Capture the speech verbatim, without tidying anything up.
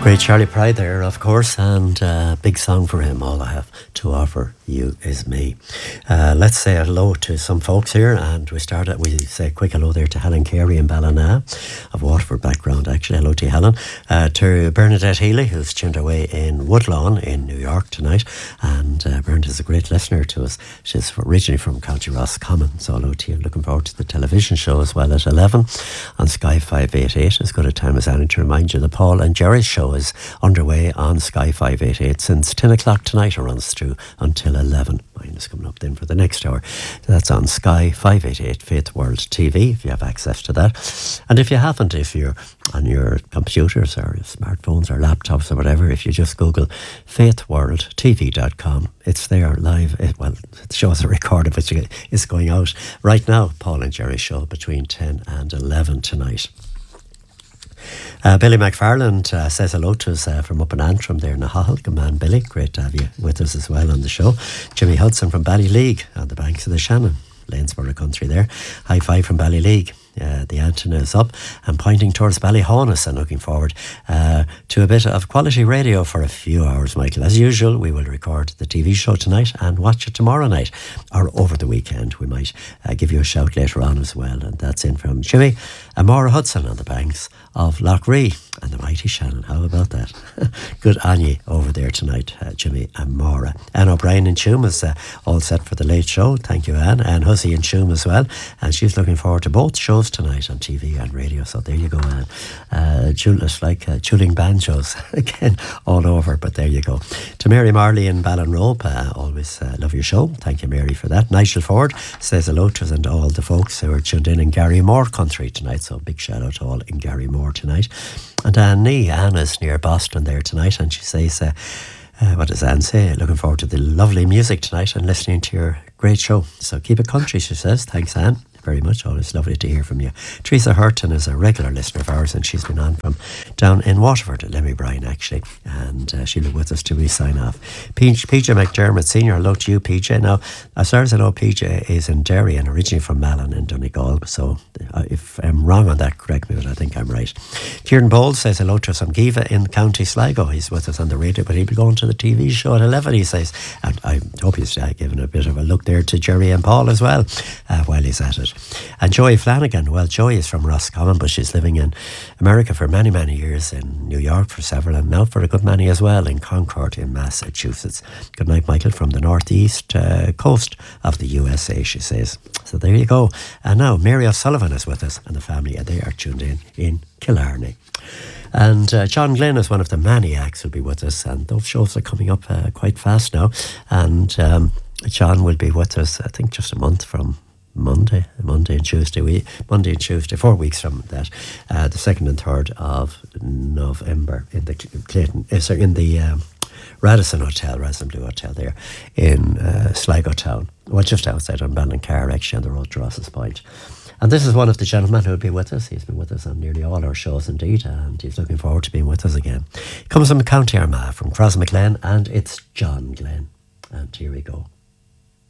Great Charlie Pride there, of course, and uh, big song for him, All I Have to Offer You Is Me. Uh, let's say hello to some folks here, and we start at, we say a quick hello there to Helen Carey in Ballina, of Waterford background actually. Hello to you, Helen. Uh, to Bernadette Healy, who's tuned away in Woodlawn in New York tonight, and uh, Bernadette is a great listener to us. She's originally from County Roscommon, so hello to you. Looking forward to the television show as well at eleven on Sky five eighty-eight. As good a time as any to remind you the Paul and Jerry show is underway on Sky five eighty-eight since ten o'clock tonight. It runs through until eleven. Mine is coming up then for the next hour. That's on Sky five eighty-eight Faith World T V if you have access to that. And if you haven't, if you're on your computers or your smartphones or laptops or whatever, if you just Google faith world t v dot com, it's there live. It, well, the show's recorded, but it's going out right now. Paul and Jerry show between ten and eleven tonight. Uh, Billy McFarland uh, says hello to us uh, from up in Antrim there in the Hall. Good man, Billy. Great to have you with us as well on the show. Jimmy Hudson from Ballyleague on the banks of the Shannon. Lanesborough country there. High five from Ballyleague. Uh, the antenna is up and pointing towards Ballyhonus, and looking forward uh, to a bit of quality radio for a few hours, Michael. As usual, we will record the T V show tonight and watch it tomorrow night or over the weekend. We might uh, give you a shout later on as well, and that's in from Jimmy and Maura Hudson on the banks of Loughree and the mighty Shannon. How about that? Good on ye over there tonight, uh, Jimmy and Maura. Anne O'Brien in Tuam is uh, all set for the late show. Thank you, Anne. And Hussey in Tuam as well, and she's looking forward to both shows tonight on T V and radio. So there you go, Anne. Uh, Julius, like uh, chuling banjos again all over, but there you go. To Mary Marley in Ballinrobe, uh, always uh, love your show. Thank you, Mary, for that. Nigel Ford says hello to us and all the folks who are tuned in in Garrymore country tonight. So big shout out to all in Garrymore tonight. And Anne Nee, Anna's near Boston there tonight, and she says, uh, uh, what does Anne say? Looking forward to the lovely music tonight and listening to your great show. So keep it country, she says. Thanks, Anne. Very much. Always lovely to hear from you. Teresa Hurton is a regular listener of ours, and she's been on from down in Waterford at Lemmy Bryan actually, and uh, she'll be with us till we sign off. P J McDermott Senior, hello to you, P J. Now, as far as I know, P J is in Derry and originally from Malin in Donegal, so uh, if I'm wrong on that, correct me, but I think I'm right. Kieran Bowles says hello to us from Giva in County Sligo. He's with us on the radio, but he'll be going to the T V show at eleven, he says, and I hope he's uh, giving a bit of a look there to Jerry and Paul as well uh, while he's at it. And Joy Flanagan, well, Joy is from Roscommon, but she's living in America for many, many years, in New York for several, and now for a good many as well in Concord in Massachusetts. Good night, Michael, from the northeast uh, coast of the U S A, she says. So there you go. And now Mary O'Sullivan is with us and the family, and they are tuned in in Killarney. And uh, John Glenn is one of the Maniacs who'll be with us, and those shows are coming up uh, quite fast now. And um, John will be with us, I think, just a month from Monday, Monday and Tuesday, we Monday and Tuesday, four weeks from that, uh, the second and third of November in the Clayton, uh, sorry, in the um, Radisson Hotel, Radisson Blue Hotel there in uh, Sligo Town, well, just outside on Ballincar, actually on the road to Ross's Point. And this is one of the gentlemen who will be with us. He's been with us on nearly all our shows indeed, and he's looking forward to being with us again. He comes from County Armagh, from Crossmaglen, and it's John Glenn. And here we go.